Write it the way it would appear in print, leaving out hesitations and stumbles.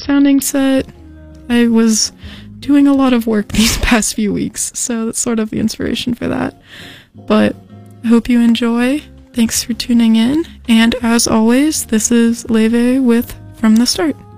great sounding set. I was doing a lot of work these past few weeks, so that's sort of the inspiration for that. But I hope you enjoy. Thanks for tuning in, and as always, this is Leve with From the Start.